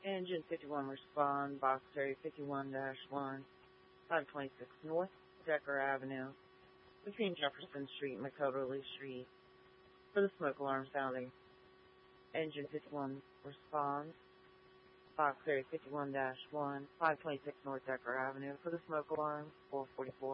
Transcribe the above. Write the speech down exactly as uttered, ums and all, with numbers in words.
Engine fifty-one respond, box area fifty-one dash one, five twenty-six North Decker Avenue, between Jefferson Street and Makota Lee Street, for the smoke alarm sounding. Engine fifty-one responds, box area fifty-one dash one, five twenty-six North Decker Avenue, for the smoke alarm, four forty-four.